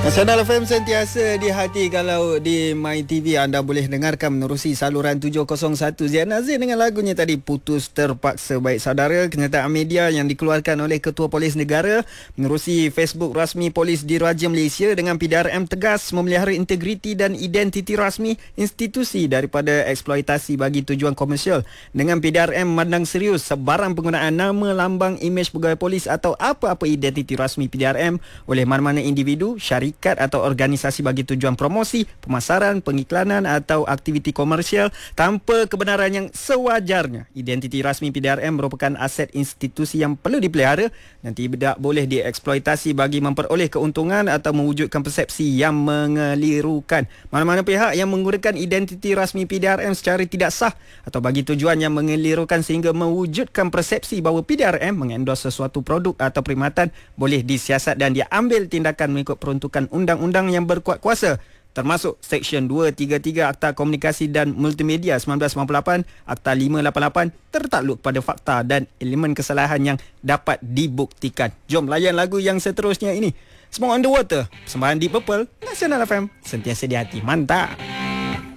Nasional FM sentiasa di hati. Kalau di My TV anda boleh dengarkan menerusi saluran 701 Zian Nazir dengan lagunya tadi Putus Terpaksa. Baik saudara, kenyataan media yang dikeluarkan oleh Ketua Polis Negara menerusi Facebook rasmi Polis Diraja Malaysia dengan PDRM tegas memelihara integriti dan identiti rasmi institusi daripada eksploitasi bagi tujuan komersial. Dengan PDRM memandang serius sebarang penggunaan nama, lambang, imej pegawai polis atau apa-apa identiti rasmi PDRM oleh mana-mana individu, syarikat atau organisasi bagi tujuan promosi, pemasaran, pengiklanan atau aktiviti komersial tanpa kebenaran yang sewajarnya. Identiti rasmi PDRM merupakan aset institusi yang perlu dipelihara dan tidak boleh dieksploitasi bagi memperoleh keuntungan atau mewujudkan persepsi yang mengelirukan. Mana-mana pihak yang menggunakan identiti rasmi PDRM secara tidak sah atau bagi tujuan yang mengelirukan sehingga mewujudkan persepsi bahawa PDRM mengendorse sesuatu produk atau perkhidmatan boleh disiasat dan diambil tindakan mengikut peruntukan undang-undang yang berkuat kuasa, termasuk Seksyen 233 Akta Komunikasi dan Multimedia 1998, Akta 588 tertakluk pada fakta dan elemen kesalahan yang dapat dibuktikan. Jom layan lagu yang seterusnya ini. Smoke on the Water, persembahan Deep Purple, Nasional FM, sentiasa di hati. Mantap.